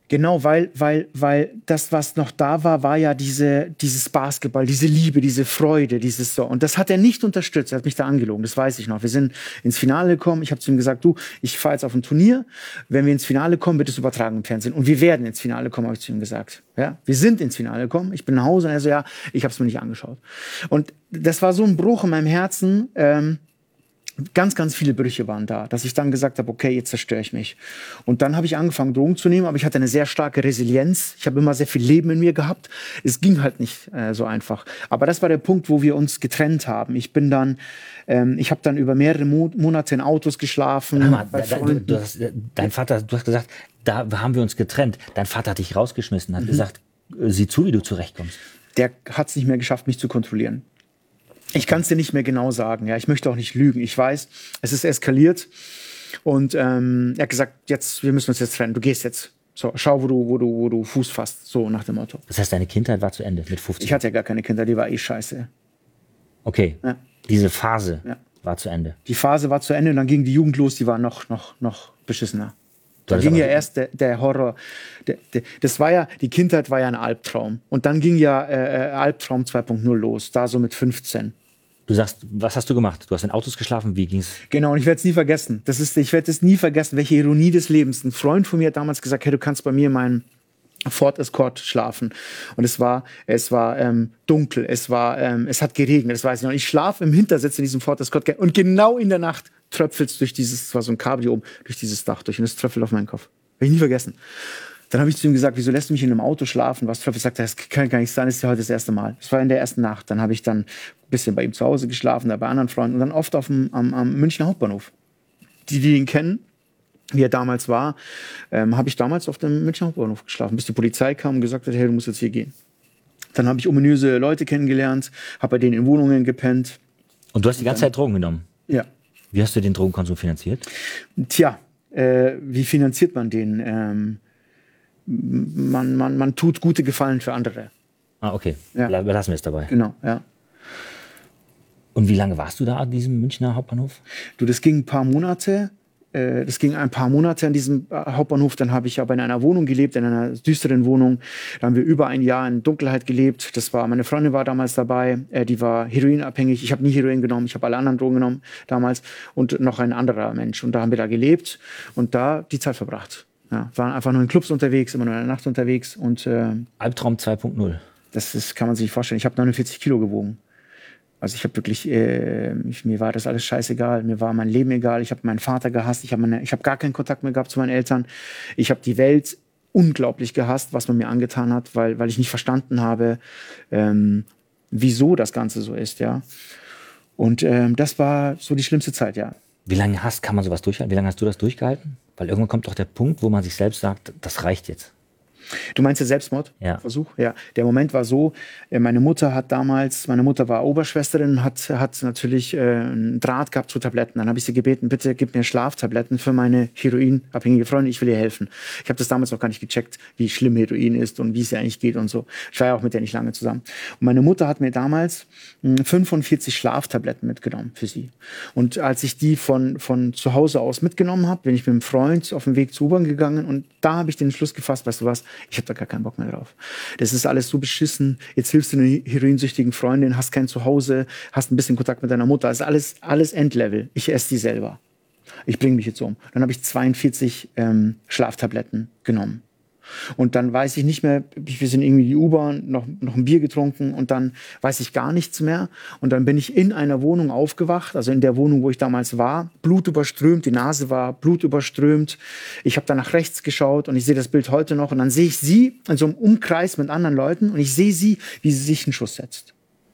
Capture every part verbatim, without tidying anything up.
Genau, weil, weil, weil das, was noch da war, war ja diese, dieses Basketball, diese Liebe, diese Freude, dieses so. Und das hat er nicht unterstützt. Er hat mich da angelogen, das weiß ich noch. Wir sind ins Finale gekommen. Ich habe zu ihm gesagt, du, ich fahre jetzt auf ein Turnier. Wenn wir ins Finale kommen, wird es übertragen im Fernsehen. Und wir werden ins Finale kommen, habe ich zu ihm gesagt. Ja, wir sind ins Finale gekommen. Ich bin nach Hause und er so, ja, ich habe es mir nicht angeschaut. Und das war so ein Bruch in meinem Herzen. Ähm, Ganz, ganz viele Brüche waren da, dass ich dann gesagt habe, okay, jetzt zerstöre ich mich. Und dann habe ich angefangen, Drogen zu nehmen, aber ich hatte eine sehr starke Resilienz. Ich habe immer sehr viel Leben in mir gehabt. Es ging halt nicht äh, so einfach. Aber das war der Punkt, wo wir uns getrennt haben. Ich bin dann, ähm, ich habe dann über mehrere Mo Monate in Autos geschlafen. Mal, da, da, du, du hast, dein Vater, du hast gesagt, da haben wir uns getrennt. Dein Vater hat dich rausgeschmissen, hat mhm. gesagt, sieh zu, wie du zurechtkommst. Der hat es nicht mehr geschafft, mich zu kontrollieren. Ich kann es dir nicht mehr genau sagen. Ja, ich möchte auch nicht lügen. Ich weiß, es ist eskaliert. Und ähm, er hat gesagt, jetzt, wir müssen uns jetzt trennen. Du gehst jetzt. So, schau, wo du, wo du, wo du Fuß fasst. So nach dem Motto. Das heißt, deine Kindheit war zu Ende mit fünfzehn? Ich hatte ja gar keine Kinder, die war eh scheiße. Okay, ja. Diese Phase ja. war zu Ende. Die Phase war zu Ende und dann ging die Jugend los, die war noch, noch, noch beschissener. Da ging ja erst der, der Horror. Der, der, das war ja, die Kindheit war ja ein Albtraum. Und dann ging ja äh, Albtraum zwei Punkt null los, da so mit fünfzehn. Du sagst, was hast du gemacht? Du hast in Autos geschlafen, wie ging's? Genau, und ich werde es nie vergessen. Das ist, ich werde es nie vergessen, welche Ironie des Lebens. Ein Freund von mir hat damals gesagt, hey, du kannst bei mir in meinem Ford Escort schlafen. Und es war, es war ähm, dunkel, es war, ähm, es hat geregnet, das weiß ich noch. Ich schlafe im Hintersitz in diesem Ford Escort und genau in der Nacht tröpfelt es durch dieses, es war so ein Cabrio oben, durch dieses Dach durch und es tröpfelt auf meinen Kopf. Werde ich nie vergessen. Dann habe ich zu ihm gesagt, wieso lässt du mich in einem Auto schlafen? Was tröpfelt? Sagt er, das kann gar nicht sein, das ist ja heute das erste Mal. Das war in der ersten Nacht. Dann habe ich dann ein bisschen bei ihm zu Hause geschlafen, da bei anderen Freunden und dann oft auf dem, am, am Münchner Hauptbahnhof. Die, die ihn kennen, wie er damals war, ähm, habe ich damals auf dem Münchner Hauptbahnhof geschlafen, bis die Polizei kam und gesagt hat, hey, du musst jetzt hier gehen. Dann habe ich ominöse Leute kennengelernt, habe bei denen in Wohnungen gepennt. Und du hast die ganze Zeit Drogen genommen? Ja. Wie hast du den Drogenkonsum finanziert? Tja, äh, wie finanziert man den? Ähm, man, man, man tut gute Gefallen für andere. Ah, okay. Ja. Belassen wir es dabei. Genau, ja. Und wie lange warst du da an diesem Münchner Hauptbahnhof? Du, das ging ein paar Monate. Das ging ein paar Monate an diesem Hauptbahnhof. Dann habe ich aber in einer Wohnung gelebt, in einer düsteren Wohnung. Da haben wir über ein Jahr in Dunkelheit gelebt. Das war, meine Freundin war damals dabei. Die war heroinabhängig. Ich habe nie Heroin genommen. Ich habe alle anderen Drogen genommen damals. Und noch ein anderer Mensch. Und da haben wir da gelebt und da die Zeit verbracht. Ja, waren einfach nur in Clubs unterwegs, immer nur in der Nacht unterwegs. Und, äh, Albtraum zwei Punkt null. Das ist, kann man sich nicht vorstellen. Ich habe neunundvierzig Kilo gewogen. Also ich habe wirklich, äh, ich, mir war das alles scheißegal. Mir war mein Leben egal. Ich habe meinen Vater gehasst. Ich habe meine, ich habe gar keinen Kontakt mehr gehabt zu meinen Eltern. Ich habe die Welt unglaublich gehasst, was man mir angetan hat, weil, weil ich nicht verstanden habe, ähm, wieso das Ganze so ist, ja. Und ähm, das war so die schlimmste Zeit, ja. Wie lange hast, kann man sowas durchhalten? Wie lange hast du das durchgehalten? Weil irgendwann kommt doch der Punkt, wo man sich selbst sagt, das reicht jetzt. Du meinst den Selbstmordversuch? Ja. ja. Der Moment war so, meine Mutter hat damals, meine Mutter war Oberschwesterin, hat, hat natürlich äh, einen Draht gehabt zu Tabletten. Dann habe ich sie gebeten, bitte gib mir Schlaftabletten für meine heroinabhängige Freundin, ich will ihr helfen. Ich habe das damals noch gar nicht gecheckt, wie schlimm Heroin ist und wie es ja eigentlich geht und so. Ich war ja auch mit der nicht lange zusammen. Und meine Mutter hat mir damals mh, fünfundvierzig Schlaftabletten mitgenommen für sie. Und als ich die von, von zu Hause aus mitgenommen habe, bin ich mit einem Freund auf dem Weg zur U-Bahn gegangen und da habe ich den Entschluss gefasst, weißt du was, ich habe da gar keinen Bock mehr drauf. Das ist alles so beschissen. Jetzt hilfst du einer heroinsüchtigen Freundin, hast kein Zuhause, hast ein bisschen Kontakt mit deiner Mutter. Das ist alles, alles Endlevel. Ich esse die selber. Ich bringe mich jetzt um. Dann habe ich zweiundvierzig ähm, Schlaftabletten genommen. Und dann weiß ich nicht mehr, wir sind irgendwie in die U-Bahn, noch, noch ein Bier getrunken und dann weiß ich gar nichts mehr. Und dann bin ich in einer Wohnung aufgewacht, also in der Wohnung, wo ich damals war, blutüberströmt, die Nase war blutüberströmt. Ich habe dann nach rechts geschaut und ich sehe das Bild heute noch und dann sehe ich sie in so einem Umkreis mit anderen Leuten und ich sehe sie, wie sie sich einen Schuss setzt.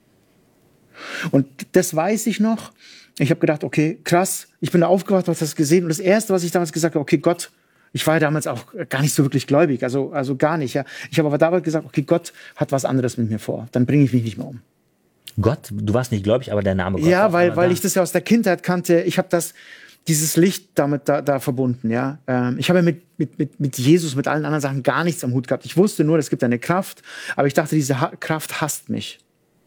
Und das weiß ich noch. Ich habe gedacht, okay, krass, ich bin da aufgewacht, habe das gesehen und das Erste, was ich damals gesagt habe, okay, Gott, ich war ja damals auch gar nicht so wirklich gläubig, also, also gar nicht. Ja. Ich habe aber damals gesagt, okay, Gott hat was anderes mit mir vor. Dann bringe ich mich nicht mehr um. Gott? Du warst nicht gläubig, aber der Name Gott. Ja, weil, weil ich das ja aus der Kindheit kannte. Ich habe das, dieses Licht damit da, da verbunden. Ja. Ähm, ich habe ja mit, mit, mit, mit Jesus, mit allen anderen Sachen gar nichts am Hut gehabt. Ich wusste nur, es gibt eine Kraft, aber ich dachte, diese ha- Kraft hasst mich.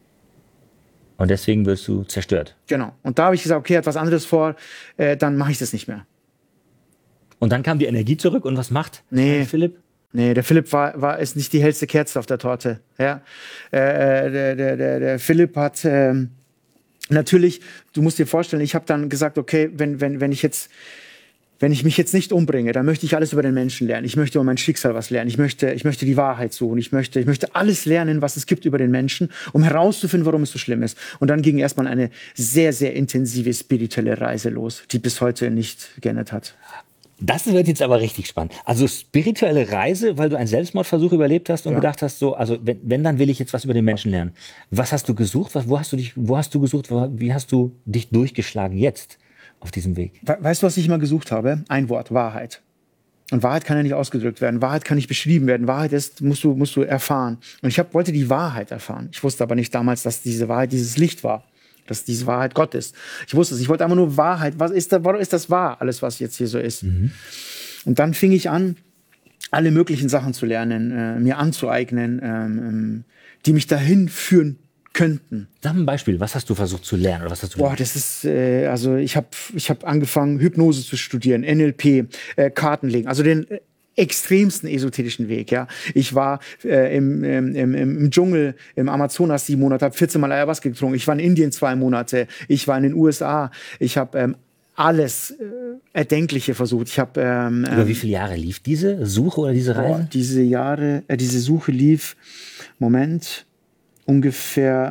Und deswegen wirst du zerstört. Genau. Und da habe ich gesagt, okay, er hat was anderes vor, äh, dann mache ich das nicht mehr. Und dann kam die Energie zurück und was macht nee. Philipp? Nee, der Philipp war, war ist nicht die hellste Kerze auf der Torte. Ja? Äh, der, der, der, der Philipp hat ähm, natürlich, du musst dir vorstellen, ich habe dann gesagt, okay, wenn, wenn, wenn ich jetzt Wenn ich mich jetzt nicht umbringe, dann möchte ich alles über den Menschen lernen. Ich möchte über mein Schicksal was lernen. Ich möchte, ich möchte die Wahrheit suchen. Ich möchte, ich möchte alles lernen, was es gibt über den Menschen, um herauszufinden, warum es so schlimm ist. Und dann ging erstmal eine sehr, sehr intensive spirituelle Reise los, die bis heute nicht geendet hat. Das wird jetzt aber richtig spannend. Also spirituelle Reise, weil du einen Selbstmordversuch überlebt hast und Ja. gedacht hast, so, also wenn, wenn, dann will ich jetzt was über den Menschen lernen. Was hast du gesucht? Was, wo hast du dich, wo hast du gesucht? Wo, wie hast du dich durchgeschlagen jetzt auf diesem Weg? We- Weißt du, was ich immer gesucht habe? Ein Wort, Wahrheit. Und Wahrheit kann ja nicht ausgedrückt werden. Wahrheit kann nicht beschrieben werden. Wahrheit ist, musst du, musst du erfahren. Und ich hab, wollte die Wahrheit erfahren. Ich wusste aber nicht damals, dass diese Wahrheit dieses Licht war. Dass diese Wahrheit Gott ist. Ich wusste es. Ich wollte einfach nur Wahrheit. Was ist da, warum ist das wahr? Alles, was jetzt hier so ist. Mhm. Und dann fing ich an, alle möglichen Sachen zu lernen, äh, mir anzueignen, ähm, die mich dahin führen könnten. Sag mal ein Beispiel. Was hast du versucht zu lernen? Oder was hast du Boah, das ist, äh, also ich habe ich hab angefangen, Hypnose zu studieren, N L P, äh, Kartenlegen, also den äh, extremsten esoterischen Weg, ja. Ich war äh, im, im, im, im Dschungel, im Amazonas sieben Monate, habe vierzehn Mal Ayahuasca getrunken. Ich war in Indien zwei Monate. Ich war in den U S A. Ich habe ähm, alles äh, Erdenkliche versucht. Ich habe ähm, Über wie viele Jahre lief diese Suche oder diese Reise? boah, diese Jahre, äh, diese Suche lief, Moment, ungefähr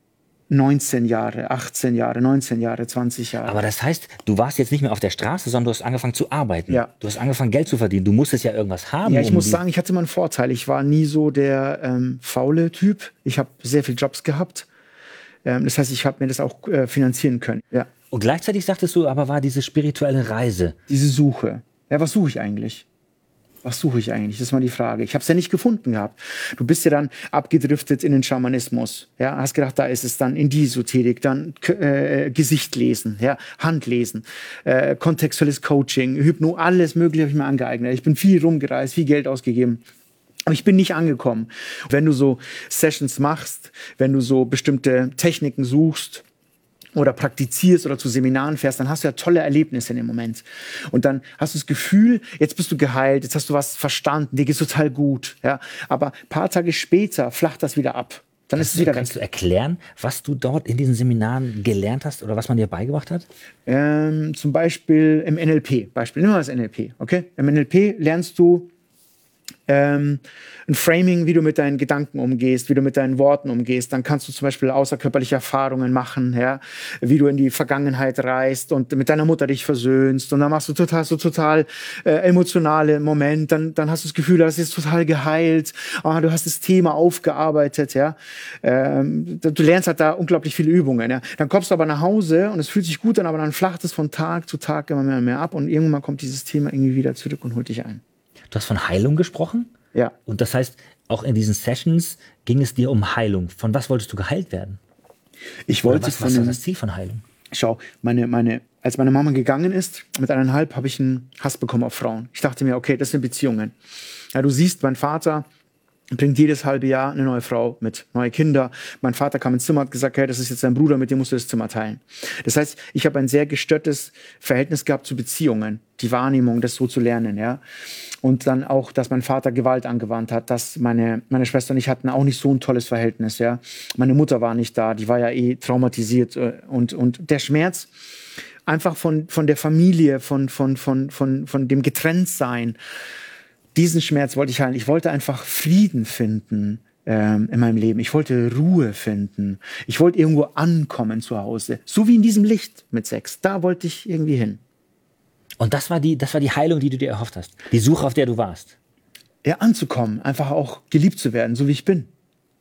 neunzehn Jahre, achtzehn Jahre, neunzehn Jahre, zwanzig Jahre. Aber das heißt, du warst jetzt nicht mehr auf der Straße, sondern du hast angefangen zu arbeiten. Ja. Du hast angefangen, Geld zu verdienen. Du musstest ja irgendwas haben. Ja, ich um muss die- sagen, ich hatte immer einen Vorteil. Ich war nie so der ähm, faule Typ. Ich habe sehr viele Jobs gehabt. Ähm, das heißt, ich habe mir das auch äh, finanzieren können. Ja. Und gleichzeitig sagtest du, aber war diese spirituelle Reise. Diese Suche. Ja, was suche ich eigentlich? Was suche ich eigentlich? Das ist mal die Frage. Ich habe es ja nicht gefunden gehabt. Du bist ja dann abgedriftet in den Schamanismus. Ja, hast gedacht, da ist es dann in die Esoterik, dann äh, Gesicht lesen, ja, Hand lesen, äh, kontextuelles Coaching, Hypno, alles Mögliche habe ich mir angeeignet. Ich bin viel rumgereist, viel Geld ausgegeben. Aber ich bin nicht angekommen. Wenn du so Sessions machst, wenn du so bestimmte Techniken suchst, oder praktizierst oder zu Seminaren fährst, dann hast du ja tolle Erlebnisse in dem Moment. Und dann hast du das Gefühl, jetzt bist du geheilt, jetzt hast du was verstanden, dir geht's total gut. Ja? Aber ein paar Tage später flacht das wieder ab. Dann ist es wieder Kannst weg. du erklären, was du dort in diesen Seminaren gelernt hast oder was man dir beigebracht hat? Ähm, zum Beispiel im N L P. Beispiel, nimm mal das N L P. Okay? Im N L P lernst du ähm, ein Framing, wie du mit deinen Gedanken umgehst, wie du mit deinen Worten umgehst. Dann kannst du zum Beispiel außerkörperliche Erfahrungen machen, ja, wie du in die Vergangenheit reist und mit deiner Mutter dich versöhnst. Und dann machst du total so total äh, emotionale Momente. Dann, dann hast du das Gefühl, das ist total geheilt. Ah, du hast das Thema aufgearbeitet, ja. Ähm, du lernst halt da unglaublich viele Übungen. Ja. Dann kommst du aber nach Hause und es fühlt sich gut an, aber dann flacht es von Tag zu Tag immer mehr und mehr ab und irgendwann kommt dieses Thema irgendwie wieder zurück und holt dich ein. Du hast von Heilung gesprochen? Ja. Und das heißt, auch in diesen Sessions ging es dir um Heilung. Von was wolltest du geheilt werden? Ich Oder wollte was, von was war einem, das Ziel von Heilung? schau, meine, meine, als meine Mama gegangen ist, mit eineinhalb, habe ich einen Hass bekommen auf Frauen. Ich dachte mir, okay, das sind Beziehungen. Ja, du siehst, mein Vater bringt jedes halbe Jahr eine neue Frau mit, neue Kinder. Mein Vater kam ins Zimmer und hat gesagt, hey, das ist jetzt dein Bruder, mit dem musst du das Zimmer teilen. Das heißt, ich habe ein sehr gestörtes Verhältnis gehabt zu Beziehungen, die Wahrnehmung, das so zu lernen, ja. Und dann auch, dass mein Vater Gewalt angewandt hat, dass meine, meine Schwester und ich hatten auch nicht so ein tolles Verhältnis, ja. Meine Mutter war nicht da, die war ja eh traumatisiert und, und der Schmerz einfach von, von der Familie, von, von, von, von, von dem Getrenntsein, diesen Schmerz wollte ich heilen. Ich wollte einfach Frieden finden ähm, in meinem Leben. Ich wollte Ruhe finden. Ich wollte irgendwo ankommen zu Hause. So wie in diesem Licht mit Sex. Da wollte ich irgendwie hin. Und das war die, das war die Heilung, die du dir erhofft hast. Die Suche, auf der du warst. Ja, anzukommen. Einfach auch geliebt zu werden, so wie ich bin.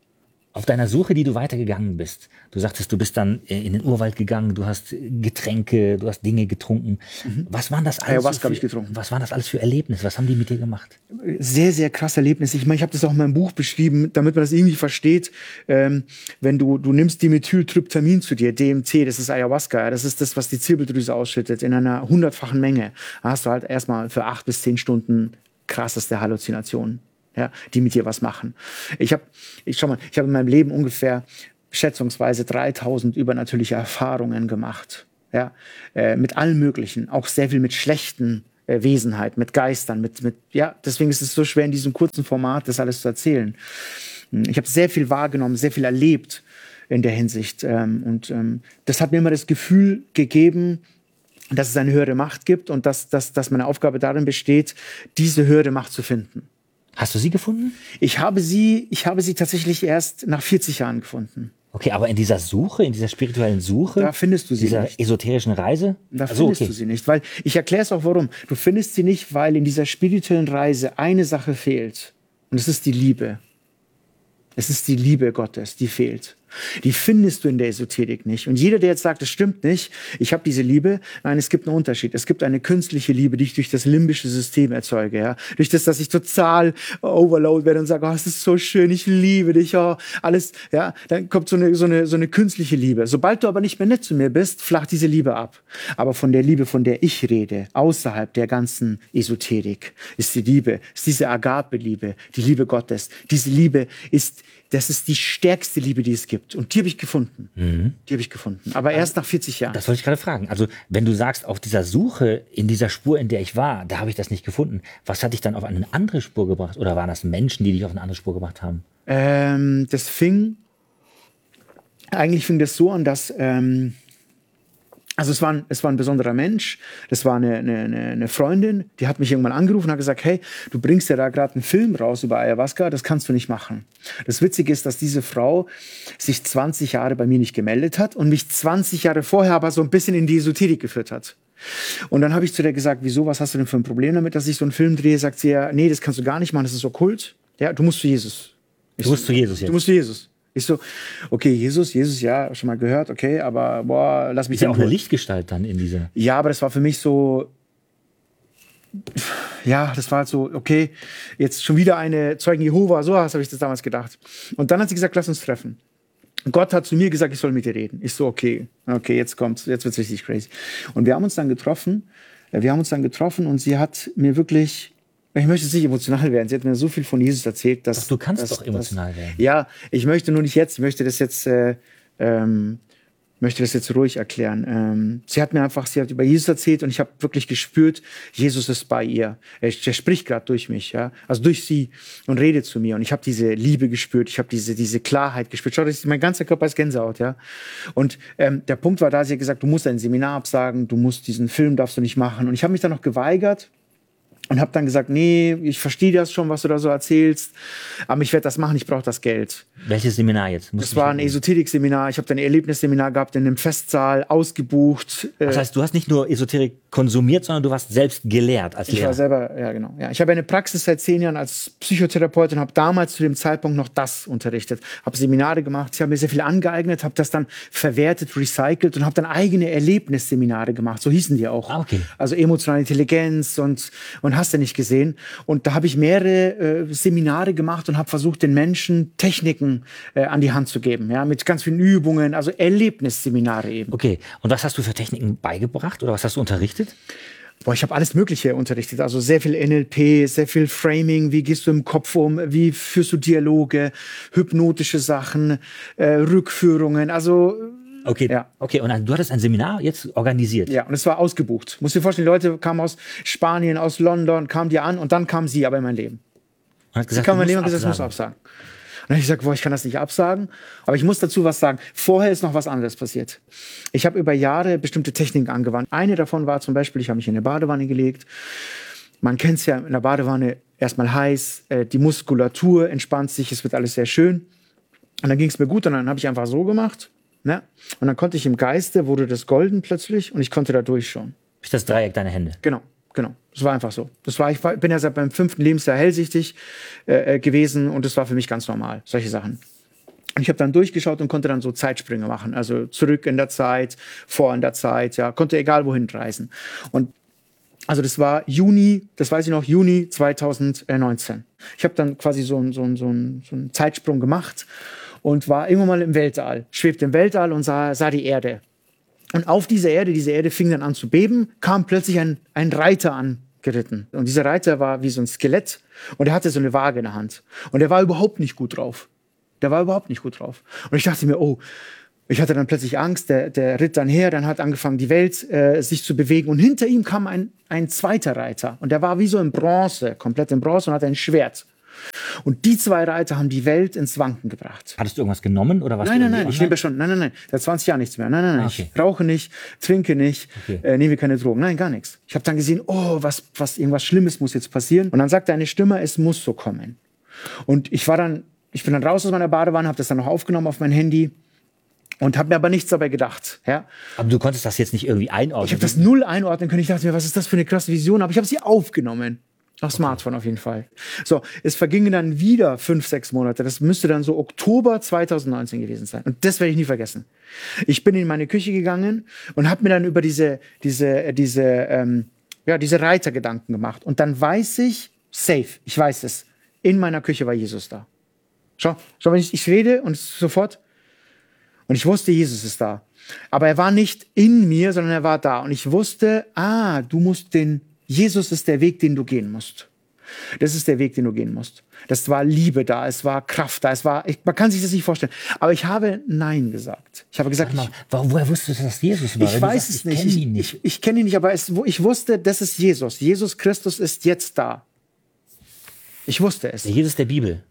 Auf deiner Suche, die du weitergegangen bist. Du sagtest, du bist dann in den Urwald gegangen, du hast Getränke, du hast Dinge getrunken. Mhm. Was waren das alles? Ayahuasca für, habe ich getrunken. Was waren das alles für Erlebnisse? Was haben die mit dir gemacht? Sehr, sehr krasse Erlebnisse. Ich meine, ich habe das auch in meinem Buch beschrieben, damit man das irgendwie versteht. Ähm, wenn du, du nimmst Dimethyltryptamin zu dir, D M T, das ist Ayahuasca, das ist das, was die Zirbeldrüse ausschüttet, in einer hundertfachen Menge. Da hast du halt erstmal für acht bis zehn Stunden krasseste Halluzinationen. Ja, die mit dir was machen. Ich habe, ich schau mal, ich habe in meinem Leben ungefähr schätzungsweise dreitausend übernatürliche Erfahrungen gemacht. Ja, äh, mit allem Möglichen, auch sehr viel mit schlechten äh, Wesenheit, mit Geistern, mit, mit, ja, deswegen ist es so schwer, in diesem kurzen Format das alles zu erzählen. Ich habe sehr viel wahrgenommen, sehr viel erlebt in der Hinsicht. Ähm, und ähm, das hat mir immer das Gefühl gegeben, dass es eine höhere Macht gibt und dass, dass, dass meine Aufgabe darin besteht, diese höhere Macht zu finden. Hast du sie gefunden? Ich habe sie, ich habe sie tatsächlich erst nach vierzig Jahren gefunden. Okay, aber in dieser Suche, in dieser spirituellen Suche, da findest du sie dieser nicht. esoterischen Reise? Da also, findest okay. du sie nicht, weil ich erkläre es auch warum. Du findest sie nicht, weil in dieser spirituellen Reise eine Sache fehlt und es ist die Liebe. Es ist die Liebe Gottes, die fehlt. Die findest du in der Esoterik nicht. Und jeder, der jetzt sagt, das stimmt nicht, ich habe diese Liebe, nein, es gibt einen Unterschied. Es gibt eine künstliche Liebe, die ich durch das limbische System erzeuge. Ja? Durch das, dass ich total overload werde und sage, oh, es ist so schön, ich liebe dich, oh, alles. Ja? Dann kommt so eine, so, eine, so eine künstliche Liebe. Sobald du aber nicht mehr nett zu mir bist, flacht diese Liebe ab. Aber von der Liebe, von der ich rede, außerhalb der ganzen Esoterik, ist die Liebe, ist diese Agape-Liebe, die Liebe Gottes. Diese Liebe ist, das ist die stärkste Liebe, die es gibt. Und die habe ich gefunden. Mhm. Die habe ich gefunden. Aber erst nach vierzig Jahren. Das wollte ich gerade fragen. Also, wenn du sagst, auf dieser Suche, in dieser Spur, in der ich war, da habe ich das nicht gefunden. Was hat dich dann auf eine andere Spur gebracht? Oder waren das Menschen, die dich auf eine andere Spur gebracht haben? Ähm, das fing, eigentlich fing das so an, dass, ähm, also es war, ein, es war ein besonderer Mensch, das war eine, eine, eine Freundin, die hat mich irgendwann angerufen und hat gesagt, hey, du bringst ja da gerade einen Film raus über Ayahuasca, das kannst du nicht machen. Das Witzige ist, dass diese Frau sich zwanzig Jahre bei mir nicht gemeldet hat und mich zwanzig Jahre vorher aber so ein bisschen in die Esoterik geführt hat. Und dann habe ich zu der gesagt, wieso, was hast du denn für ein Problem damit, dass ich so einen Film drehe? Sagt sie ja, nee, das kannst du gar nicht machen, das ist okkult. Ja, du musst zu Jesus. Ich du musst so, zu Jesus jetzt. Du musst zu Jesus. Ich so, okay, Jesus, Jesus, ja, schon mal gehört, okay, aber boah, lass mich ist ja auch eine Lichtgestalt dann in dieser. Ja, aber das war für mich so, ja, das war halt so, okay, jetzt schon wieder eine Zeugen Jehova, so habe ich das damals gedacht. Und dann hat sie gesagt, lass uns treffen. Gott hat zu mir gesagt, ich soll mit dir reden. Ich so, okay, okay, jetzt kommt's, jetzt wird's richtig crazy. Und wir haben uns dann getroffen, wir haben uns dann getroffen und sie hat mir wirklich, ich möchte jetzt nicht emotional werden. Sie hat mir so viel von Jesus erzählt, dass... Ach, du kannst dass, doch emotional dass, werden. Ja, ich möchte nur nicht jetzt. Ich möchte das jetzt, äh, ähm, möchte das jetzt ruhig erklären. Ähm, sie hat mir einfach, sie hat über Jesus erzählt und ich habe wirklich gespürt, Jesus ist bei ihr. Er, er spricht gerade durch mich, ja, also durch sie und redet zu mir. Und ich habe diese Liebe gespürt, ich habe diese diese Klarheit gespürt. Schau, das, mein ganzer Körper ist Gänsehaut, ja. Und ähm, der Punkt war da, sie hat gesagt, du musst dein Seminar absagen, du musst diesen Film darfst du nicht machen. Und ich habe mich dann noch geweigert. Und habe dann gesagt, nee, ich verstehe das schon, was du da so erzählst, aber ich werde das machen, ich brauche das Geld. Welches Seminar jetzt? Das war ein Esoterik-Seminar, ich habe dann ein Erlebnisseminar gehabt in einem Festsaal, ausgebucht. Das heißt, du hast nicht nur Esoterik konsumiert, sondern du warst selbst gelehrt als ich Lehrer. Ich war selber, ja genau. Ja. Ich habe eine Praxis seit zehn Jahren als Psychotherapeut und habe damals zu dem Zeitpunkt noch das unterrichtet. Habe Seminare gemacht, ich habe mir sehr viel angeeignet, habe das dann verwertet, recycelt und habe dann eigene Erlebnisseminare gemacht, so hießen die auch. Ah, okay. Also emotionale Intelligenz und, und hast du nicht gesehen. Und da habe ich mehrere äh, Seminare gemacht und habe versucht, den Menschen Techniken äh, an die Hand zu geben, ja, mit ganz vielen Übungen, also Erlebnisseminare eben. Okay, und was hast du für Techniken beigebracht oder was hast du unterrichtet? Boah, ich habe alles Mögliche unterrichtet, also sehr viel N L P, sehr viel Framing, wie gehst du im Kopf um, wie führst du Dialoge, hypnotische Sachen, äh, Rückführungen, also Okay, ja. Okay, und dann, du hattest ein Seminar jetzt organisiert? Ja, und es war ausgebucht. Musst dir vorstellen, die Leute kamen aus Spanien, aus London, kamen die an und dann kam sie aber in mein Leben. Und hat gesagt, sie kam in mein Leben und absagen. gesagt, ich muss absagen. Und dann habe ich gesagt, boah, ich kann das nicht absagen, aber ich muss dazu was sagen. Vorher ist noch was anderes passiert. Ich habe über Jahre bestimmte Techniken angewandt. Eine davon war zum Beispiel, ich habe mich in eine Badewanne gelegt. Man kennt es ja, in der Badewanne erstmal heiß, äh, die Muskulatur entspannt sich, es wird alles sehr schön. Und dann ging es mir gut und dann habe ich einfach so gemacht. Ne? Und dann konnte ich im Geiste, wurde das golden plötzlich und ich konnte da durchschauen. Ist das Dreieck deine Hände? Genau, genau. Das war einfach so. Das war, ich war, bin ja seit meinem fünften Lebensjahr hellsichtig äh, gewesen und das war für mich ganz normal, solche Sachen. Und ich habe dann durchgeschaut und konnte dann so Zeitsprünge machen, also zurück in der Zeit, vor in der Zeit, ja, konnte egal wohin reisen. Und also das war Juni, das weiß ich noch, Juni zweitausendneunzehn. Ich habe dann quasi so einen so einen, so einen, so einen Zeitsprung gemacht und war irgendwann mal im Weltall, schwebte im Weltall und sah, sah die Erde. Und auf dieser Erde, diese Erde fing dann an zu beben, kam plötzlich ein, ein Reiter angeritten. Und dieser Reiter war wie so ein Skelett und er hatte so eine Waage in der Hand. Und er war überhaupt nicht gut drauf. Der war überhaupt nicht gut drauf. Und ich dachte mir, oh, Ich hatte dann plötzlich Angst, der, der ritt dann her, dann hat angefangen, die Welt äh, sich zu bewegen. Und hinter ihm kam ein, ein zweiter Reiter. Und der war wie so in Bronze, komplett in Bronze und hatte ein Schwert. Und die zwei Reiter haben die Welt ins Wanken gebracht. Hattest du irgendwas genommen oder was? Nein, nein, nein, ich nehme schon, nein, nein, nein, seit zwanzig Jahren nichts mehr. Nein, nein, nein, okay. Ich rauche nicht, trinke nicht, okay. äh, nehme keine Drogen. Nein, gar nichts. Ich habe dann gesehen, oh, was, was, irgendwas Schlimmes muss jetzt passieren. Und dann sagte eine Stimme, es muss so kommen. Und ich war dann, ich bin dann raus aus meiner Badewanne, habe das dann noch aufgenommen auf mein Handy. Und habe mir aber nichts dabei gedacht. Ja? Aber du konntest das jetzt nicht irgendwie einordnen? Ich habe das null einordnen können. Ich dachte mir, was ist das für eine krasse Vision? Aber ich habe sie aufgenommen. Auf okay. Smartphone auf jeden Fall. So, es vergingen dann wieder fünf, sechs Monate. Das müsste dann so Oktober zwanzig neunzehn gewesen sein. Und das werde ich nie vergessen. Ich bin in meine Küche gegangen und habe mir dann über diese, diese, diese, ähm, ja, diese Reiter Gedanken gemacht. Und dann weiß ich, safe, ich weiß es, in meiner Küche war Jesus da. Schau, schau, wenn ich, ich rede und sofort... Und ich wusste, Jesus ist da. Aber er war nicht in mir, sondern er war da. Und ich wusste, ah, du musst den, Jesus ist der Weg, den du gehen musst. Das ist der Weg, den du gehen musst. Das war Liebe da, es war Kraft da, es war, ich, man kann sich das nicht vorstellen. Aber ich habe Nein gesagt. Ich habe gesagt, mal, woher wusstest du, dass das Jesus war? Ich Wenn weiß sagst, es nicht. Ich kenne ihn nicht. Ich, ich kenne ihn nicht, aber es, ich wusste, das ist Jesus. Jesus Christus ist jetzt da. Ich wusste es. Der Jesus der Bibel.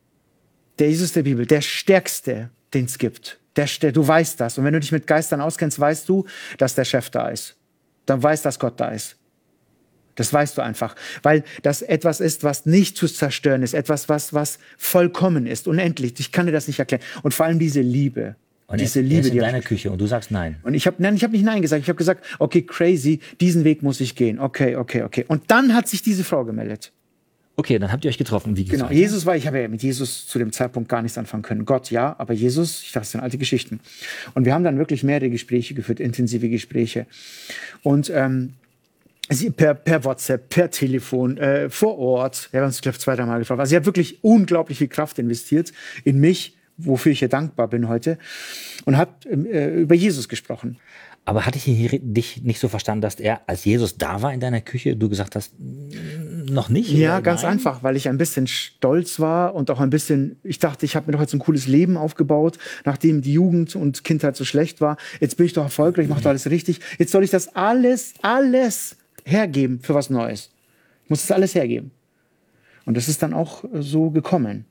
Der Jesus der Bibel, der Stärkste, den es gibt. Der, der, du weißt das. Und wenn du dich mit Geistern auskennst, weißt du, dass der Chef da ist. Dann weißt du, dass Gott da ist. Das weißt du einfach. Weil das etwas ist, was nicht zu zerstören ist. Etwas, was, was vollkommen ist. Unendlich. Ich kann dir das nicht erklären. Und vor allem diese Liebe. Und diese er, Liebe, er ist in die deiner Küche und du sagst nein. Und ich habe nein, ich habe nicht nein gesagt. Ich habe gesagt, okay, crazy, diesen Weg muss ich gehen. Okay, okay, okay. Und dann hat sich diese Frau gemeldet. Okay, dann habt ihr euch getroffen. Wie genau, Jesus war, ich habe ja mit Jesus zu dem Zeitpunkt gar nichts anfangen können. Gott, ja, aber Jesus, ich dachte, das sind alte Geschichten. Und wir haben dann wirklich mehrere Gespräche geführt, intensive Gespräche. Und ähm, sie per, per WhatsApp, per Telefon, äh, vor Ort. Wir haben uns, glaube ich, zwei, drei Mal gefragt. Also sie hat wirklich unglaublich viel Kraft investiert in mich, wofür ich ihr dankbar bin heute. Und hat äh, über Jesus gesprochen. Aber hatte ich dich nicht so verstanden, dass er, als Jesus da war in deiner Küche, du gesagt hast, noch nicht? Ja, ganz nein? einfach, weil ich ein bisschen stolz war und auch ein bisschen, ich dachte, ich habe mir doch jetzt ein cooles Leben aufgebaut, nachdem die Jugend und Kindheit so schlecht war. Jetzt bin ich doch erfolgreich, ich mache doch alles richtig. Jetzt soll ich das alles, alles hergeben für was Neues. Ich muss das alles hergeben. Und das ist dann auch so gekommen.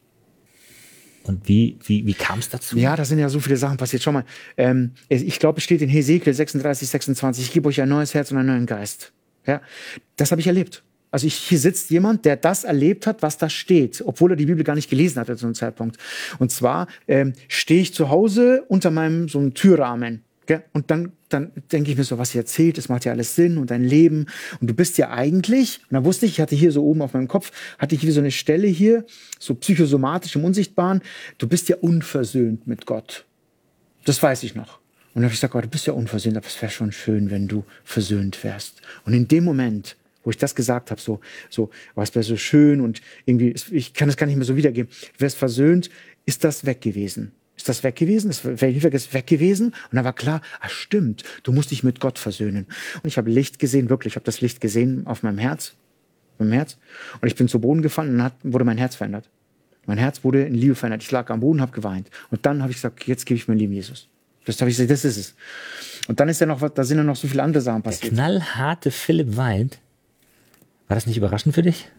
Und wie, wie, wie kam es dazu? Ja, da sind ja so viele Sachen passiert. Schau mal, ähm, ich glaube, es steht in Hesekiel sechsunddreißig, sechsundzwanzig, ich gebe euch ein neues Herz und einen neuen Geist. Ja, das habe ich erlebt. Also ich, hier sitzt jemand, der das erlebt hat, was da steht, obwohl er die Bibel gar nicht gelesen hatte zu einem Zeitpunkt. Und zwar ähm, stehe ich zu Hause unter meinem so einem Türrahmen. Gell? Und dann, dann denke ich mir so, was ihr erzählt, das macht ja alles Sinn und dein Leben. Und du bist ja eigentlich, und dann wusste ich, ich hatte hier so oben auf meinem Kopf, hatte ich hier so eine Stelle hier, so psychosomatisch im Unsichtbaren, du bist ja unversöhnt mit Gott. Das weiß ich noch. Und dann habe ich gesagt, oh, du bist ja unversöhnt, aber es wäre schon schön, wenn du versöhnt wärst. Und in dem Moment, wo ich das gesagt habe, so, so, oh, es wäre so schön und irgendwie, ich kann das gar nicht mehr so wiedergeben, du wärst versöhnt, ist das weg gewesen. Ist das weg gewesen? Das ist weg gewesen. Und dann war klar, ah, stimmt, du musst dich mit Gott versöhnen. Und ich habe Licht gesehen, wirklich, ich habe das Licht gesehen auf meinem Herz. Auf meinem Herz. Und ich bin zu Boden gefallen und dann hat, wurde mein Herz verändert. Mein Herz wurde in Liebe verändert. Ich lag am Boden, habe geweint. Und dann habe ich gesagt, jetzt gebe ich mein Leben Jesus. Das habe ich gesagt, das ist es. Und dann ist ja noch, da sind ja noch so viele andere Sachen passiert. Der knallharte Philipp weint. War das nicht überraschend für dich?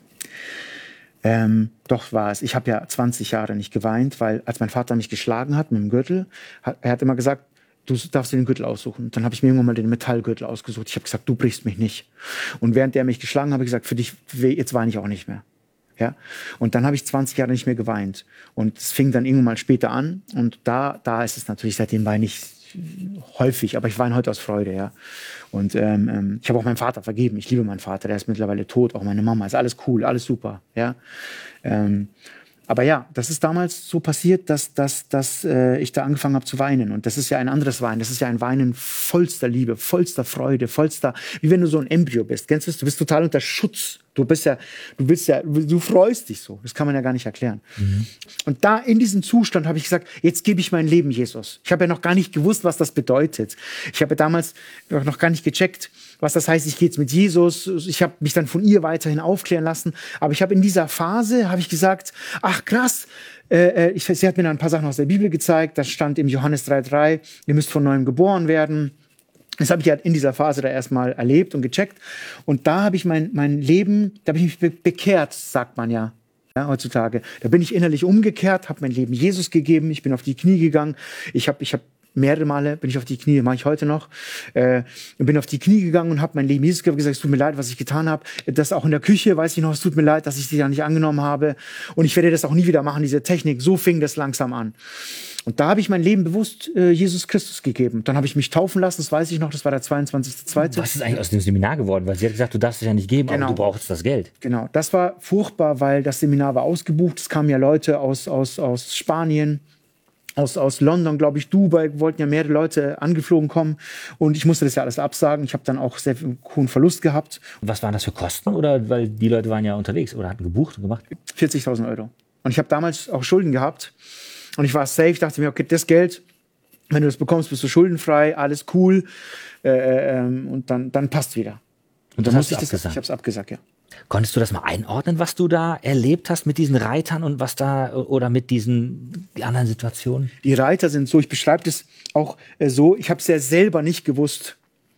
Ähm, doch war es. Ich habe ja zwanzig Jahre nicht geweint, weil als mein Vater mich geschlagen hat mit dem Gürtel, hat, er hat immer gesagt, du darfst dir den Gürtel aussuchen. Und dann habe ich mir irgendwann mal den Metallgürtel ausgesucht. Ich habe gesagt, du brichst mich nicht. Und während er mich geschlagen hat, habe ich gesagt, für dich, jetzt weine ich auch nicht mehr. Ja? Und dann habe ich zwanzig Jahre nicht mehr geweint. Und es fing dann irgendwann mal später an. Und da, da ist es natürlich, seitdem weine ich häufig, aber ich weine heute aus Freude, ja. Und ähm, ich habe auch meinen Vater vergeben. Ich liebe meinen Vater, der ist mittlerweile tot, auch meine Mama. Ist alles cool, alles super, ja. Ähm, aber ja, das ist damals so passiert, dass, dass, dass äh, ich da angefangen habe zu weinen. Und das ist ja ein anderes Weinen. Das ist ja ein Weinen vollster Liebe, vollster Freude, vollster, wie wenn du so ein Embryo bist. Kennst du das? Du bist total unter Schutz. Du bist ja, du bist ja, du freust dich so. Das kann man ja gar nicht erklären. Mhm. Und da in diesem Zustand habe ich gesagt, jetzt gebe ich mein Leben Jesus. Ich habe ja noch gar nicht gewusst, was das bedeutet. Ich habe ja damals noch gar nicht gecheckt, was das heißt, ich gehe jetzt mit Jesus. Ich habe mich dann von ihr weiterhin aufklären lassen. Aber ich habe in dieser Phase, habe ich gesagt, ach krass, äh, ich, sie hat mir dann ein paar Sachen aus der Bibel gezeigt. Da stand im Johannes drei drei, ihr müsst von neuem geboren werden. Das habe ich halt in dieser Phase da erstmal erlebt und gecheckt. Und da habe ich mein, mein Leben, da habe ich mich be- bekehrt, sagt man ja. Ja, heutzutage. Da bin ich innerlich umgekehrt, habe mein Leben Jesus gegeben, ich bin auf die Knie gegangen. Ich habe ich hab mehrere Male bin ich auf die Knie, mache ich heute noch, äh, bin auf die Knie gegangen und habe mein Leben Jesus gegeben, gesagt, es tut mir leid, was ich getan habe. Das auch in der Küche, weiß ich noch, es tut mir leid, dass ich die da nicht angenommen habe. Und ich werde das auch nie wieder machen, diese Technik. So fing das langsam an. Und da habe ich mein Leben bewusst äh, Jesus Christus gegeben. Dann habe ich mich taufen lassen, das weiß ich noch, das war der zweiundzwanzigste zweite Was ist eigentlich aus dem Seminar geworden? Weil sie hat gesagt, du darfst es ja nicht geben, genau. aber du brauchst das Geld. Genau, das war furchtbar, weil das Seminar war ausgebucht. Es kamen ja Leute aus, aus, aus Spanien, aus, aus London, glaube ich, Dubai, wollten ja mehrere Leute angeflogen kommen. Und ich musste das ja alles absagen. Ich habe dann auch sehr viel hohen Verlust gehabt. Was waren das für Kosten? Oder weil die Leute waren ja unterwegs oder hatten gebucht und gemacht? vierzigtausend Euro. Und ich habe damals auch Schulden gehabt. Und ich war safe, dachte mir, okay, das Geld, wenn du das bekommst, bist du schuldenfrei, alles cool. Äh, ähm, und dann, dann passt wieder. Und, und dann musste ich das, ich habe es abgesagt, ja. Konntest du das mal einordnen, was du da erlebt hast mit diesen Reitern und was da oder mit diesen anderen Situationen? Die Reiter sind so, ich beschreibe das auch äh, so, ich habe es ja selber nicht gewusst.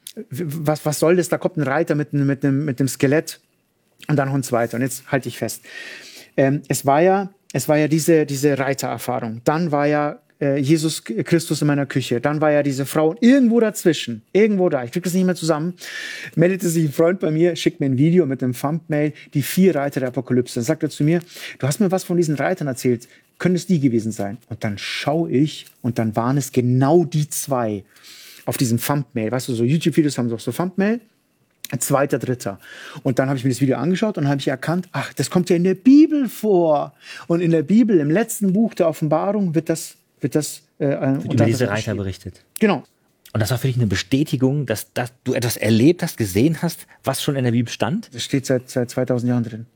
Was, was soll das? Da kommt ein Reiter mit, mit, einem, mit einem Skelett und dann noch ein zweiter. Und jetzt halte ich fest. Ähm, es war ja, es war ja diese, diese Reitererfahrung. Dann war ja äh, Jesus Christus in meiner Küche. Dann war ja diese Frau. Und irgendwo dazwischen, irgendwo da, ich kriege das nicht mehr zusammen, meldete sich ein Freund bei mir, schickt mir ein Video mit einem Thumbnail, die vier Reiter der Apokalypse. Dann sagt er zu mir, du hast mir was von diesen Reitern erzählt. Können es die gewesen sein? Und dann schaue ich und dann waren es genau die zwei auf diesem Thumbnail. Weißt du, so YouTube-Videos haben doch so Thumbnail. Zweiter, dritter. Und dann habe ich mir das Video angeschaut und habe ich erkannt, ach, das kommt ja in der Bibel vor. Und in der Bibel, im letzten Buch der Offenbarung, wird das, wird das äh, wird über diese Reiter berichtet. Genau. Und das war für dich eine Bestätigung, dass, dass du etwas erlebt hast, gesehen hast, was schon in der Bibel stand? Das steht seit, seit zweitausend Jahren drin.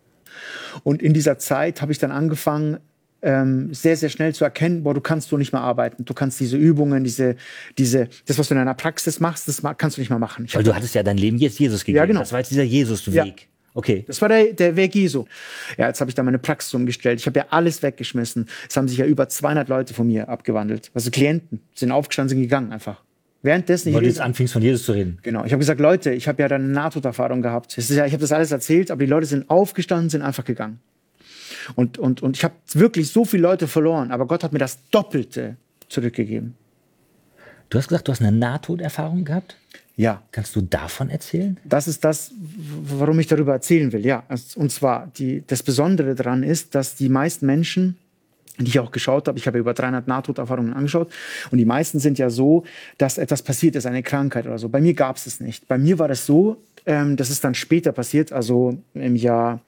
Und in dieser Zeit habe ich dann angefangen, Ähm, sehr, sehr schnell zu erkennen, boah, du kannst so nicht mehr arbeiten. Du kannst diese Übungen, diese, diese, das, was du in deiner Praxis machst, das kannst du nicht mehr machen. Ich Weil du hattest ja dein Leben jetzt Jesus gegeben. Ja, genau. Das war jetzt dieser Jesus-Weg. Ja. Okay. Das war der, der Weg Jesu. Ja, jetzt habe ich da meine Praxis umgestellt. Ich habe ja alles weggeschmissen. Es haben sich ja über zweihundert Leute von mir abgewandelt. Also Klienten sind aufgestanden, sind gegangen einfach. Währenddessen. Weil du jetzt anfingst, von Jesus zu reden. Genau. Ich habe gesagt, Leute, ich habe ja dann eine Nahtoderfahrung gehabt. Es ist ja, ich habe das alles erzählt, aber die Leute sind aufgestanden, sind einfach gegangen. Und, und, und ich habe wirklich so viele Leute verloren, aber Gott hat mir das Doppelte zurückgegeben. Du hast gesagt, du hast eine Nahtoderfahrung gehabt? Ja. Kannst du davon erzählen? Das ist das, warum ich darüber erzählen will, ja. Und zwar, die, das Besondere daran ist, dass die meisten Menschen, die ich auch geschaut habe, ich habe über dreihundert Nahtoderfahrungen angeschaut, und die meisten sind ja so, dass etwas passiert ist, eine Krankheit oder so. Bei mir gab es es nicht. Bei mir war das so, ähm, das ist dann später passiert, also im Jahr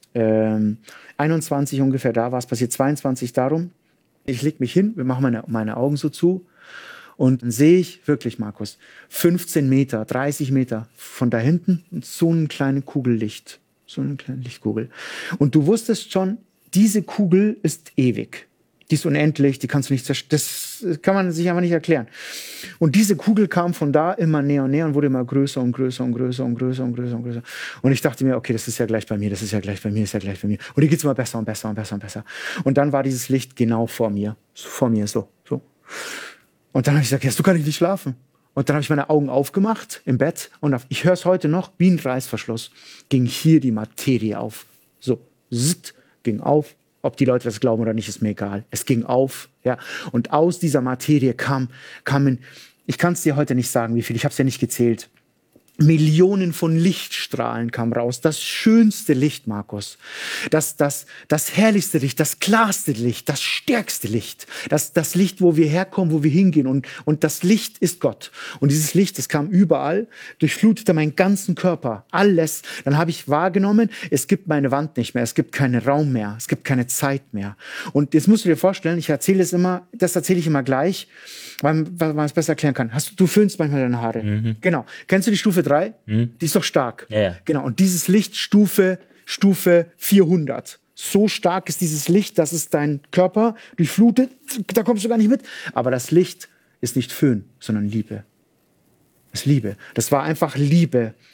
Ähm, einundzwanzig ungefähr, da war es passiert, zweiundzwanzig darum. Ich leg mich hin, wir machen meine, meine Augen so zu und dann sehe ich wirklich, Markus, fünfzehn Meter, dreißig Meter von da hinten so eine kleine Kugel Licht, so eine kleine Lichtkugel. Und du wusstest schon, diese Kugel ist ewig. Die ist unendlich, die kannst du nicht zerstören. Das kann man sich einfach nicht erklären. Und diese Kugel kam von da immer näher und näher und wurde immer größer und größer und größer und größer und größer und größer. Und ich dachte mir, okay, das ist ja gleich bei mir, das ist ja gleich bei mir, das ist ja gleich bei mir. Und die geht's immer besser und besser und besser und besser. Und dann war dieses Licht genau vor mir. So, vor mir, so, so. Und dann habe ich gesagt, ja, so kann ich nicht schlafen. Und dann habe ich meine Augen aufgemacht im Bett und auf, ich höre es heute noch, wie ein Reißverschluss, ging hier die Materie auf. So, zitt, ging auf. Ob die Leute das glauben oder nicht, ist mir egal. Es ging auf, ja. Und aus dieser Materie kam, kamen, ich kann es dir heute nicht sagen, wie viel, ich habe es ja nicht gezählt. Millionen von Lichtstrahlen kamen raus. Das schönste Licht, Markus. Das, das, das herrlichste Licht, das klarste Licht, das stärkste Licht. Das, das Licht, wo wir herkommen, wo wir hingehen. Und, und das Licht ist Gott. Und dieses Licht, das kam überall, durchflutete meinen ganzen Körper. Alles. Dann habe ich wahrgenommen, es gibt meine Wand nicht mehr. Es gibt keinen Raum mehr. Es gibt keine Zeit mehr. Und jetzt musst du dir vorstellen, ich erzähle es immer, das erzähle ich immer gleich, weil, weil man es besser erklären kann. Hast, du föhnst manchmal deine Haare. Mhm. Genau. Kennst du die Stufe drei? Mhm. Die ist doch stark. Ja, ja. Genau. Und dieses Licht Stufe, Stufe vierhundert. So stark ist dieses Licht, dass es deinen Körper durchflutet. Da kommst du gar nicht mit. Aber das Licht ist nicht Föhn, sondern Liebe. Das ist Liebe. Das war einfach Liebe.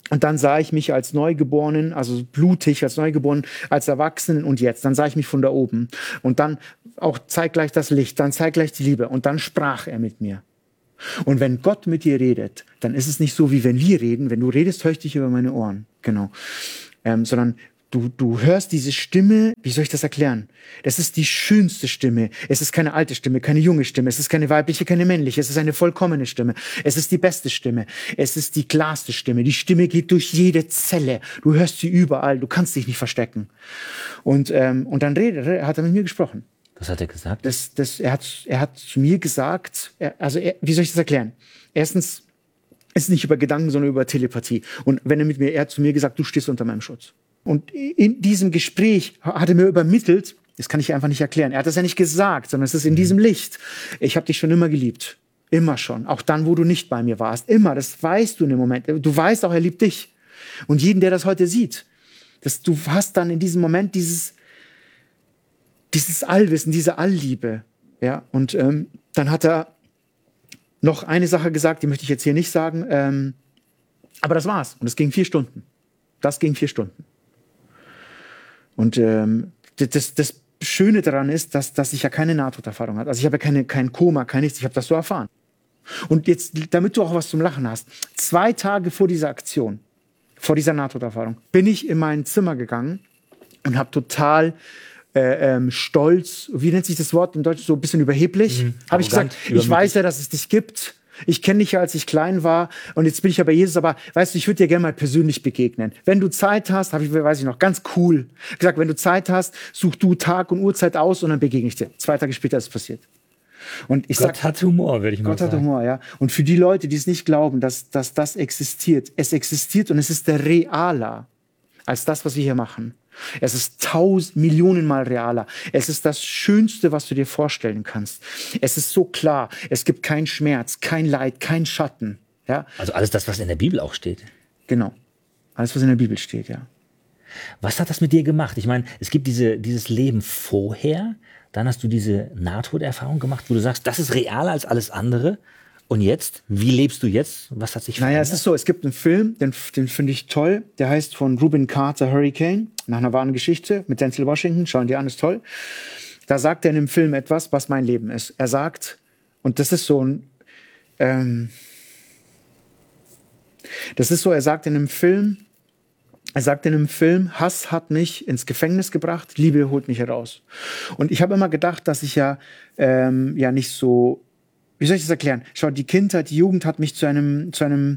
Und dann sah ich mich als Neugeborenen, also blutig als Neugeborenen, als Erwachsenen und jetzt. Dann sah ich mich von da oben. Und dann auch zeitgleich das Licht, dann zeitgleich die Liebe. Und dann sprach er mit mir. Und wenn Gott mit dir redet, dann ist es nicht so, wie wenn wir reden. Wenn du redest, höre ich dich über meine Ohren. Genau. Ähm, sondern du, du hörst diese Stimme, wie soll ich das erklären? Das ist die schönste Stimme. Es ist keine alte Stimme, keine junge Stimme. Es ist keine weibliche, keine männliche. Es ist eine vollkommene Stimme. Es ist die beste Stimme. Es ist die klarste Stimme. Die Stimme geht durch jede Zelle. Du hörst sie überall. Du kannst dich nicht verstecken. Und, ähm, und dann redet, hat er mit mir gesprochen. Was hat er gesagt? Das, das, er, hat, er hat zu mir gesagt, er, also er, wie soll ich das erklären? Erstens, es ist nicht über Gedanken, sondern über Telepathie. Und wenn er mit mir, er hat zu mir gesagt, du stehst unter meinem Schutz. Und in diesem Gespräch hat er mir übermittelt, das kann ich einfach nicht erklären. Er hat das ja nicht gesagt, sondern es ist in diesem Licht. Ich habe dich schon immer geliebt. Immer schon. Auch dann, wo du nicht bei mir warst. Immer. Das weißt du in dem Moment. Du weißt auch, er liebt dich. Und jeden, der das heute sieht, dass du hast dann in diesem Moment dieses, dieses Allwissen, diese Allliebe. Ja. Und ähm, dann hat er noch eine Sache gesagt, die möchte ich jetzt hier nicht sagen. Ähm, aber das war's. Und es ging vier Stunden. Das ging vier Stunden. Und ähm, das, das Schöne daran ist, dass, dass ich ja keine Nahtoderfahrung habe. Also ich habe ja keine, kein Koma, kein nichts. Ich habe das so erfahren. Und jetzt, damit du auch was zum Lachen hast, zwei Tage vor dieser Aktion, vor dieser Nahtoderfahrung, bin ich in mein Zimmer gegangen und habe total äh, ähm, stolz, wie nennt sich das Wort im Deutschen, so ein bisschen überheblich, mhm. habe ich gesagt, ich weiß ja, dass es dich gibt. Ich kenne dich ja, als ich klein war und jetzt bin ich ja bei Jesus, aber weißt du, ich würde dir gerne mal persönlich begegnen. Wenn du Zeit hast, habe ich, weiß ich noch, ganz cool gesagt, wenn du Zeit hast, such du Tag und Uhrzeit aus und dann begegne ich dir. Zwei Tage später ist es passiert. Und ich Gott sag, hat Humor, würde ich mal Gott sagen. Gott hat Humor, ja. Und für die Leute, die es nicht glauben, dass, dass das existiert, es existiert und es ist der realer als das, was wir hier machen. Es ist tausend Millionen Mal realer. Es ist das Schönste, was du dir vorstellen kannst. Es ist so klar. Es gibt keinen Schmerz, kein Leid, kein Schatten. Ja? Also alles das, was in der Bibel auch steht. Genau. Alles, was in der Bibel steht, ja. Was hat das mit dir gemacht? Ich meine, es gibt diese, dieses Leben vorher, dann hast du diese Nahtoderfahrung gemacht, wo du sagst, das ist realer als alles andere. Und jetzt? Wie lebst du jetzt? Was hat sich verändert? Naja, es ist so, es gibt einen Film, den, den finde ich toll. Der heißt von Rubin Carter Hurricane, nach einer wahren Geschichte mit Denzel Washington. Schauen die an, ist toll. Da sagt er in dem Film etwas, was mein Leben ist. Er sagt, und das ist so ein, ähm, das ist so, er sagt in dem Film, er sagt in dem Film, Hass hat mich ins Gefängnis gebracht, Liebe holt mich heraus. Und ich habe immer gedacht, dass ich ja, ähm, ja nicht so, wie soll ich das erklären? Schau, die Kindheit, die Jugend hat mich zu einem, zu einem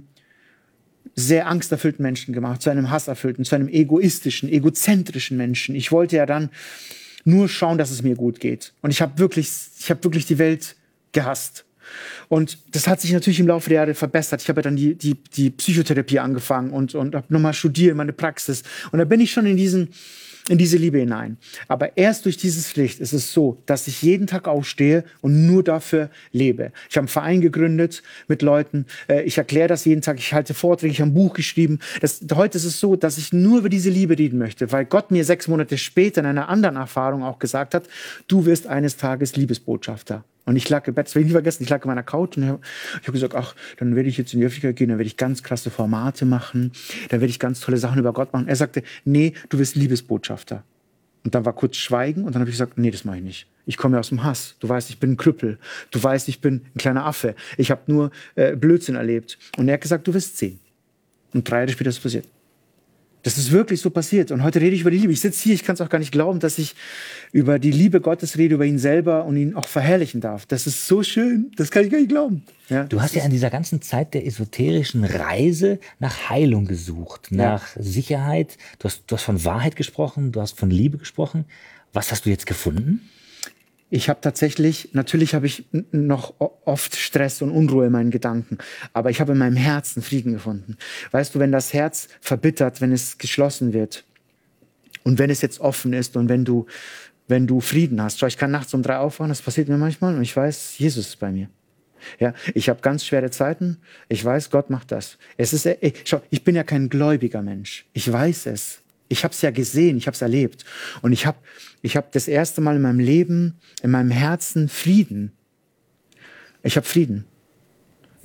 sehr angsterfüllten Menschen gemacht, zu einem hasserfüllten, zu einem egoistischen, egozentrischen Menschen. Ich wollte ja dann nur schauen, dass es mir gut geht. Und ich habe wirklich, ich habe wirklich die Welt gehasst. Und das hat sich natürlich im Laufe der Jahre verbessert. Ich habe ja dann die, die, die Psychotherapie angefangen und, und habe nochmal studiert, meine Praxis. Und da bin ich schon in diesen, in diese Liebe hinein. Aber erst durch dieses Licht ist es so, dass ich jeden Tag aufstehe und nur dafür lebe. Ich habe einen Verein gegründet mit Leuten. Ich erkläre das jeden Tag. Ich halte Vorträge. Ich habe ein Buch geschrieben. Das, heute ist es so, dass ich nur über diese Liebe reden möchte, weil Gott mir sechs Monate später in einer anderen Erfahrung auch gesagt hat, du wirst eines Tages Liebesbotschafter. Und ich lag im Bett, das will ich nie vergessen, ich lag in meiner Couch und ich habe hab gesagt, ach, dann werde ich jetzt in die Öffentlichkeit gehen, dann werde ich ganz krasse Formate machen, dann werde ich ganz tolle Sachen über Gott machen. Er sagte, nee, du wirst Liebesbotschafter. Und dann war kurz Schweigen und dann habe ich gesagt, nee, das mache ich nicht. Ich komme ja aus dem Hass. Du weißt, ich bin ein Krüppel. Du weißt, ich bin ein kleiner Affe. Ich habe nur äh, Blödsinn erlebt. Und er hat gesagt, du wirst zehn. Und drei Jahre später ist es passiert. Das ist wirklich so passiert. Und heute rede ich über die Liebe. Ich sitze hier, ich kann es auch gar nicht glauben, dass ich über die Liebe Gottes rede, über ihn selber und ihn auch verherrlichen darf. Das ist so schön, das kann ich gar nicht glauben. Ja, du hast ja in dieser ganzen Zeit der esoterischen Reise nach Heilung gesucht, nach ja. Sicherheit. Du hast, du hast von Wahrheit gesprochen, du hast von Liebe gesprochen. Was hast du jetzt gefunden? Ich habe tatsächlich, natürlich habe ich noch oft Stress und Unruhe in meinen Gedanken, aber ich habe in meinem Herzen Frieden gefunden. Weißt du, wenn das Herz verbittert, wenn es geschlossen wird und wenn es jetzt offen ist und wenn du, wenn du Frieden hast. Schau, ich kann nachts um drei aufwachen, das passiert mir manchmal und ich weiß, Jesus ist bei mir. Ja, ich habe ganz schwere Zeiten, ich weiß, Gott macht das. Es ist, ich, schau, ich bin ja kein gläubiger Mensch, ich weiß es. Ich habe es ja gesehen, ich habe es erlebt. Und ich habe ich hab das erste Mal in meinem Leben, in meinem Herzen Frieden. Ich habe Frieden. Ich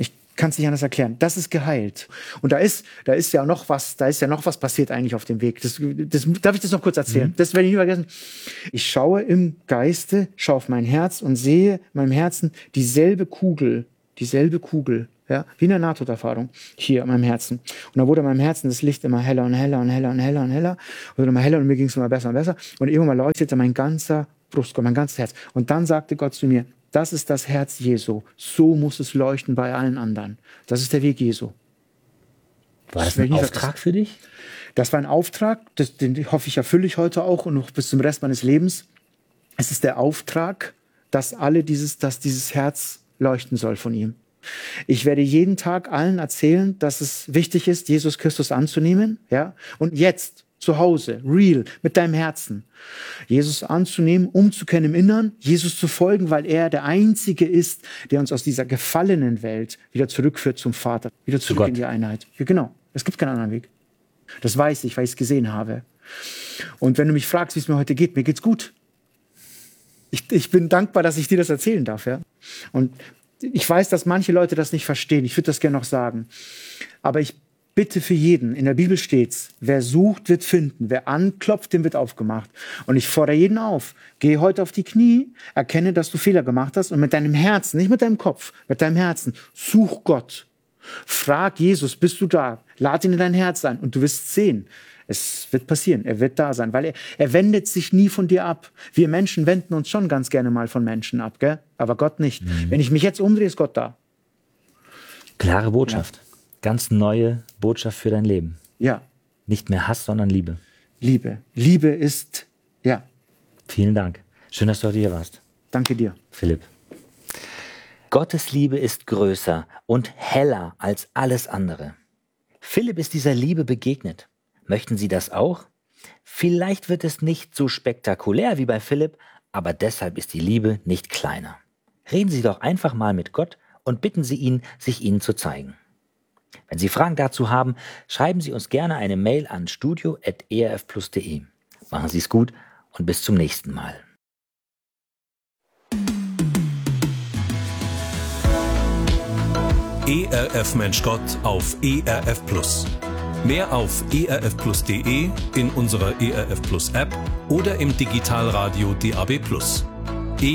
kann es nicht anders erklären. Das ist geheilt. Und da ist, da ist ja noch was, da ist ja noch was passiert eigentlich auf dem Weg. Das, das, darf ich das noch kurz erzählen? Mhm. Das werde ich nie vergessen. Ich schaue im Geiste, schaue auf mein Herz und sehe in meinem Herzen dieselbe Kugel, dieselbe Kugel, ja, wie eine Nahtoderfahrung hier in meinem Herzen. Und da wurde in meinem Herzen das Licht immer heller und heller und heller und heller und heller und immer heller und mir ging es immer besser und besser. Und irgendwann mal leuchtete mein ganzer Brustkorb, mein ganzes Herz. Und dann sagte Gott zu mir, das ist das Herz Jesu. So muss es leuchten bei allen anderen. Das ist der Weg Jesu. War das, das ein Auftrag für dich? Das war ein Auftrag, das, den hoffe ich erfülle ich heute auch und noch bis zum Rest meines Lebens. Es ist der Auftrag, dass alle dieses, dass dieses Herz leuchten soll von ihm. Ich werde jeden Tag allen erzählen, dass es wichtig ist, Jesus Christus anzunehmen, ja, und jetzt zu Hause, real, mit deinem Herzen, Jesus anzunehmen, umzukehren im Innern, Jesus zu folgen, weil er der Einzige ist, der uns aus dieser gefallenen Welt wieder zurückführt zum Vater, wieder zurück in die Einheit. Ja, genau, es gibt keinen anderen Weg. Das weiß ich, weil ich es gesehen habe. Und wenn du mich fragst, wie es mir heute geht, mir geht's gut. Ich, ich bin dankbar, dass ich dir das erzählen darf, ja. Und ich weiß, dass manche Leute das nicht verstehen. Ich würde das gerne noch sagen. Aber ich bitte für jeden, in der Bibel steht's, wer sucht, wird finden. Wer anklopft, dem wird aufgemacht. Und ich fordere jeden auf, geh heute auf die Knie, erkenne, dass du Fehler gemacht hast und mit deinem Herzen, nicht mit deinem Kopf, mit deinem Herzen, such Gott. Frag Jesus, bist du da? Lad ihn in dein Herz ein und du wirst sehen. Es wird passieren, er wird da sein, weil er, er wendet sich nie von dir ab. Wir Menschen wenden uns schon ganz gerne mal von Menschen ab, gell? Aber Gott nicht. Mhm. Wenn ich mich jetzt umdrehe, ist Gott da. Klare Botschaft. Ja. Ganz neue Botschaft für dein Leben. Ja. Nicht mehr Hass, sondern Liebe. Liebe. Liebe ist, ja. Vielen Dank. Schön, dass du heute hier warst. Danke dir. Philipp. Gottes Liebe ist größer und heller als alles andere. Philipp ist dieser Liebe begegnet. Möchten Sie das auch? Vielleicht wird es nicht so spektakulär wie bei Philipp, aber deshalb ist die Liebe nicht kleiner. Reden Sie doch einfach mal mit Gott und bitten Sie ihn, sich Ihnen zu zeigen. Wenn Sie Fragen dazu haben, schreiben Sie uns gerne eine Mail an studio at e r f plus punkt de. Machen Sie es gut und bis zum nächsten Mal. E R F Mensch Gott auf E R F Plus. Mehr auf e r f plus punkt de, in unserer E R F Plus App oder im Digitalradio D A B Plus.